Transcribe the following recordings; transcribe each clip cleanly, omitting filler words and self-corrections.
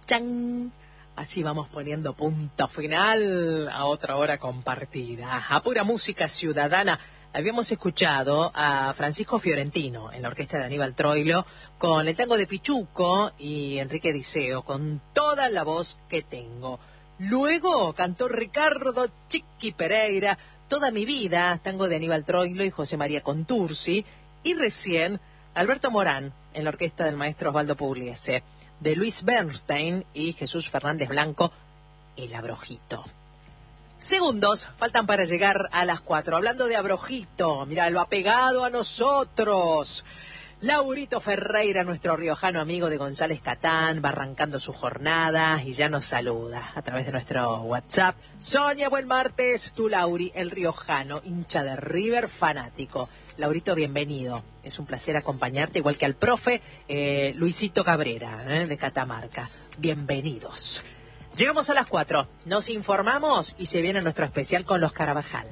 chan. Así vamos poniendo punto final a otra hora compartida. A pura música ciudadana. Habíamos escuchado a Francisco Fiorentino en la orquesta de Aníbal Troilo con el tango de Pichuco y Enrique Diceo con Toda la voz que tengo. Luego cantó Ricardo Chiqui Pereira, Toda mi vida, tango de Aníbal Troilo y José María Contursi. Y recién Alberto Morán en la orquesta del maestro Osvaldo Pugliese, de Luis Bernstein y Jesús Fernández Blanco, El Abrojito. Segundos faltan para llegar a las 4. Hablando de Abrojito, mirá, lo ha pegado a nosotros. Laurito Ferreira, nuestro riojano amigo de González Catán, va arrancando su jornada y ya nos saluda a través de nuestro WhatsApp. Sonia, buen martes. Tú, Lauri, el riojano, hincha de River, fanático. Laurito, bienvenido. Es un placer acompañarte, igual que al profe Luisito Cabrera, de Catamarca. Bienvenidos. Llegamos a las 4, nos informamos y se viene nuestro especial con los Carabajal.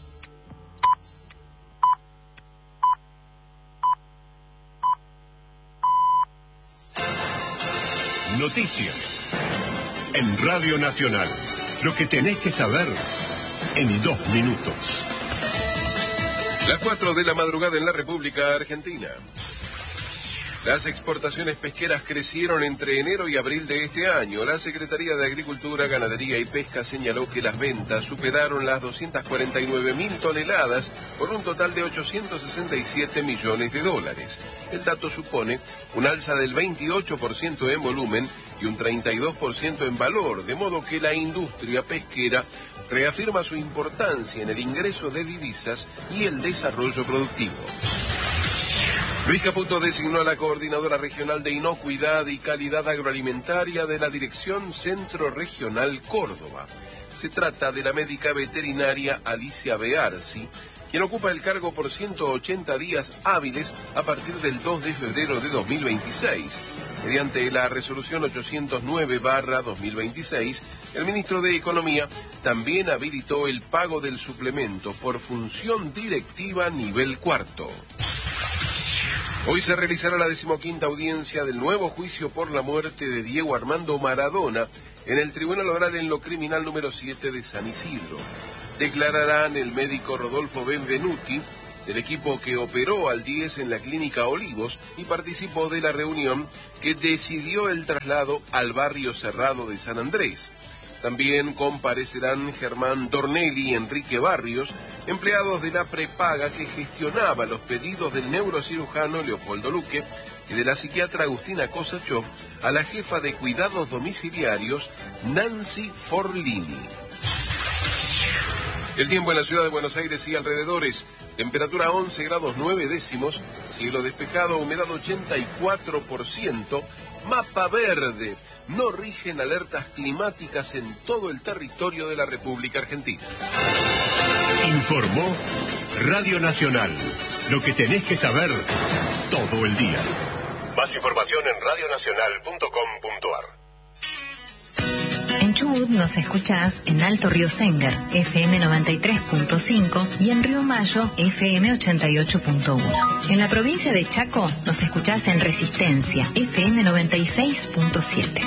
Noticias en Radio Nacional. Lo que tenés que saber en 2 minutos. Las 4 de la madrugada en la República Argentina. Las exportaciones pesqueras crecieron entre enero y abril de este año. La Secretaría de Agricultura, Ganadería y Pesca señaló que las ventas superaron las 249.000 toneladas por un total de 867 millones de dólares. El dato supone un alza del 28% en volumen y un 32% en valor, de modo que la industria pesquera reafirma su importancia en el ingreso de divisas y el desarrollo productivo. Luis Caputo designó a la coordinadora regional de inocuidad y calidad agroalimentaria de la Dirección Centro Regional Córdoba. Se trata de la médica veterinaria Alicia Bearsi, quien ocupa el cargo por 180 días hábiles a partir del 2 de febrero de 2026. Mediante la resolución 809/2026, el ministro de Economía también habilitó el pago del suplemento por función directiva nivel 4. Hoy se realizará la 15ª audiencia del nuevo juicio por la muerte de Diego Armando Maradona en el Tribunal Oral en lo Criminal número 7 de San Isidro. Declararán el médico Rodolfo Benvenuti, del equipo que operó al 10 en la Clínica Olivos y participó de la reunión que decidió el traslado al barrio cerrado de San Andrés. También comparecerán Germán Dornelli y Enrique Barrios, empleados de la prepaga que gestionaba los pedidos del neurocirujano Leopoldo Luque y de la psiquiatra Agustina Kosachov a la jefa de cuidados domiciliarios Nancy Forlini. El tiempo en la ciudad de Buenos Aires y alrededores: temperatura 11 grados 9 décimos, cielo despejado, humedad 84%, mapa verde. No rigen alertas climáticas en todo el territorio de la República Argentina. Informó Radio Nacional. Lo que tenés que saber todo el día. Más información en radionacional.com.ar. En Chubut nos escuchás en Alto Río Sénger, FM 93.5 y en Río Mayo, FM 88.1. En la provincia de Chaco nos escuchás en Resistencia, FM 96.7.